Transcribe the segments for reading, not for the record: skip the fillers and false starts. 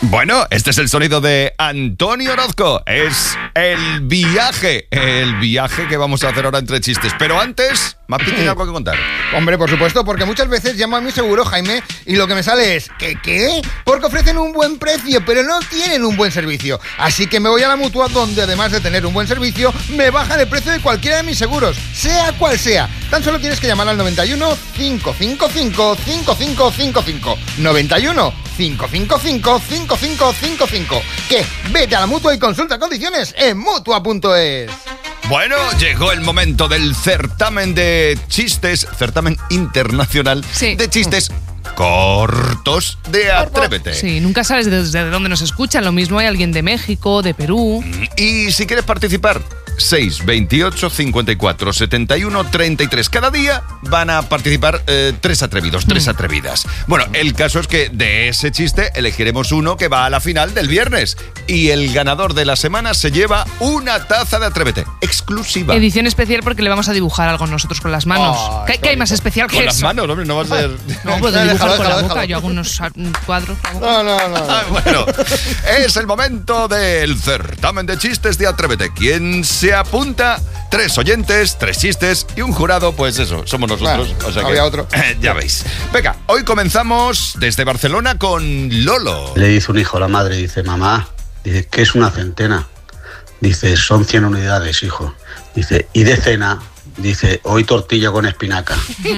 Bueno, este es el sonido de Antonio Orozco. Es el viaje que vamos a hacer ahora entre chistes. Pero antes, Mapi tiene algo que contar. Hombre, por supuesto, porque muchas veces llamo a mi seguro, Jaime, y lo que me sale es ¿qué? Porque ofrecen un buen precio, pero no tienen un buen servicio. Así que me voy a la Mutua, donde además de tener un buen servicio, me bajan el precio de cualquiera de mis seguros, sea cual sea. Tan solo tienes que llamar al 91 555 5555. 91 555 5555. Que vete a la Mutua y consulta condiciones en Mutua.es. Bueno, llegó el momento del certamen de chistes, certamen internacional de chistes cortos de Atrévete. Sí, nunca sabes desde dónde nos escuchan. Lo mismo hay alguien de México, de Perú. Y si quieres participar, 6, 28, 54, 71, 33. Cada día van a participar 3 atrevidos, 3 atrevidas. Bueno, el caso es que de ese chiste elegiremos uno que va a la final del viernes. Y el ganador de la semana se lleva una taza de Atrévete, exclusiva. Edición especial porque le vamos a dibujar algo nosotros con las manos. ¿Qué hay más especial que con eso? Con las manos, hombre, no va a ser... No, puedo dibujar con la boca. Yo hago unos cuadros. No. Bueno, es el momento del certamen de chistes de Atrévete. ¿Quién se apunta? 3 oyentes, 3 chistes y un jurado, pues eso, somos nosotros. Bueno, o sea había que, otro. Ya veis. Venga, hoy comenzamos desde Barcelona con Lolo. Le dice un hijo a la madre, dice, mamá, dice, ¿qué es una centena? Dice, son 100 unidades, hijo. Dice, ¿y de cena? Dice, hoy tortilla con espinaca.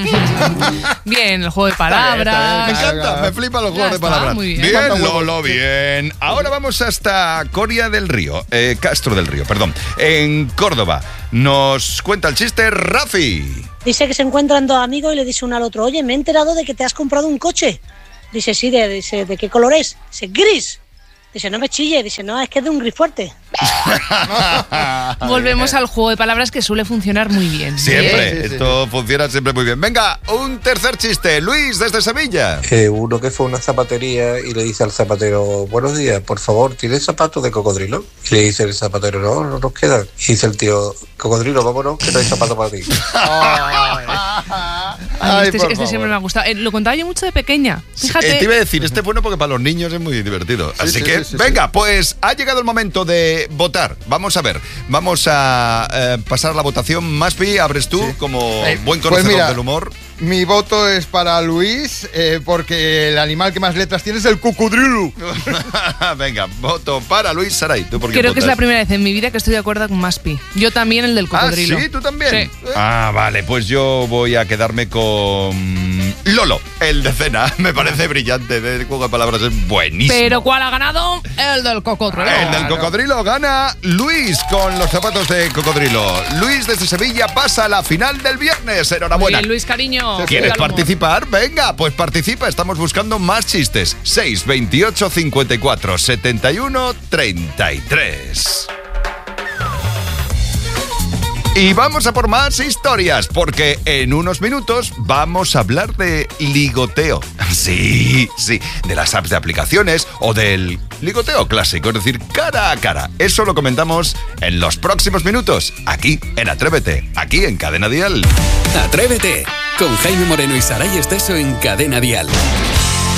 Bien, el juego de palabras. Me encanta, me flipa los juegos de palabras. Muy bien. Bien, Lolo, bien. Ahora vamos hasta Castro del Río, perdón. En Córdoba. Nos cuenta el chiste Rafi. Dice que se encuentran 2 amigos y le dice uno al otro, oye, me he enterado de que te has comprado un coche. Dice, sí, ¿de qué color es? Dice, gris. Dice, no me chille. Dice, no, es que es de un gris fuerte. Volvemos al juego de palabras que suele funcionar muy bien. Siempre, esto funciona siempre muy bien. Venga, un tercer chiste. Luis, desde Sevilla. Uno que fue a una zapatería y le dice al zapatero, buenos días, por favor, ¿tienes zapatos de cocodrilo? Y le dice el zapatero, no nos quedan. Y dice el tío, cocodrilo, vámonos, que no hay zapatos para ti. Este siempre me ha gustado. Lo contaba yo mucho de pequeña. Fíjate. Te iba a decir, este es bueno porque para los niños es muy divertido. Así que, venga, pues ha llegado el momento de votar. Vamos a ver, vamos a pasar la votación. Maspi, abres tú como buen conocedor del humor. Mi voto es para Luis, porque el animal que más letras tiene es el cocodrilo. Venga, voto para Luis. Saray, ¿tú por qué Creo votas? que es la primera vez en mi vida que estoy de acuerdo con Maspi. Yo también el del cocodrilo. ¿Ah, sí? ¿Tú también? Sí. Vale, pues yo voy a quedarme con Lolo, el de cena. Me parece brillante, el juego de palabras es buenísimo. ¿Pero cuál ha ganado? El del cocodrilo. El del cocodrilo gana Luis con los zapatos de cocodrilo. Luis desde Sevilla pasa a la final del viernes. Enhorabuena. Bien, Luis, cariño. ¿Quieres participar? Venga, pues participa. Estamos buscando más chistes. 6, 28, 54, 71, 33. Y vamos a por más historias, porque en unos minutos vamos a hablar de ligoteo. Sí, de las apps de aplicaciones o del ligoteo clásico, es decir, cara a cara. Eso lo comentamos en los próximos minutos, aquí en Atrévete, aquí en Cadena Dial. Atrévete, con Jaime Moreno y Saray Esteso en Cadena Dial.